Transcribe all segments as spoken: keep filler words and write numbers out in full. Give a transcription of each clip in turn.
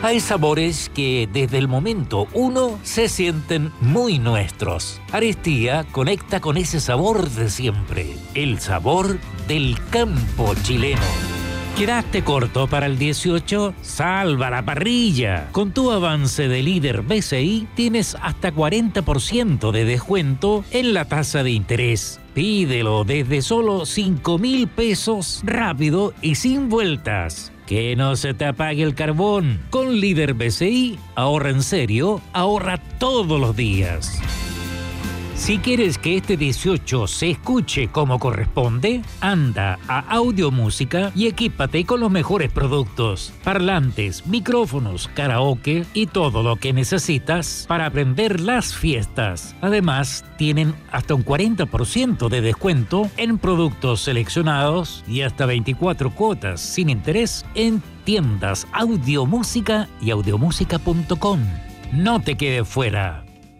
Hay sabores que desde el momento uno se sienten muy nuestros. Aristía conecta con ese sabor de siempre, el sabor del campo chileno. ¿Quedaste corto para el dieciocho? ¡Salva la parrilla! Con tu avance de líder B C I tienes hasta cuarenta por ciento de descuento en la tasa de interés. Pídelo desde solo cinco mil pesos, rápido y sin vueltas. Que no se te apague el carbón. Con líder B C I, ahorra en serio, ahorra todos los días. Si quieres que este dieciocho se escuche como corresponde, anda a Audio Música y equípate con los mejores productos, parlantes, micrófonos, karaoke y todo lo que necesitas para aprender las fiestas. Además, tienen hasta un cuarenta por ciento de descuento en productos seleccionados y hasta veinticuatro cuotas sin interés en tiendas Audio Música y audiomúsica punto com. No te quedes fuera.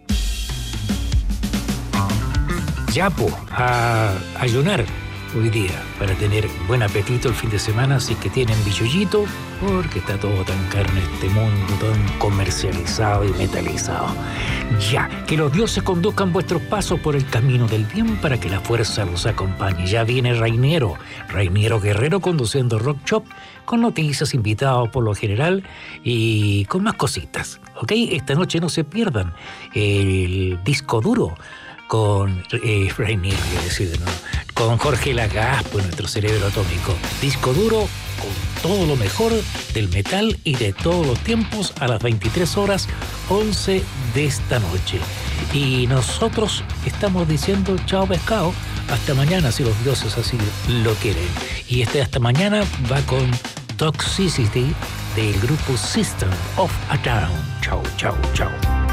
Ya, po, a ayunar hoy día para tener buen apetito el fin de semana, si es que tienen bichollito, porque está todo tan caro en este mundo, tan comercializado y metalizado. Ya, que los dioses conduzcan vuestros pasos por el camino del bien para que la fuerza los acompañe. Ya viene Rainiero, Rainiero Guerrero conduciendo Rock Shop, con noticias, invitados por lo general y con más cositas, ¿ok? Esta noche no se pierdan el disco duro con eh, Rainier, voy a decir de nuevo, con Jorge Lagaspo, nuestro cerebro atómico. Disco duro con todo lo mejor del metal y de todos los tiempos a las veintitrés horas once de esta noche. Y nosotros estamos diciendo chao pescado, hasta mañana si los dioses así lo quieren. Y este hasta mañana va con Toxicity del grupo System of a Down. Chao, chao, chao.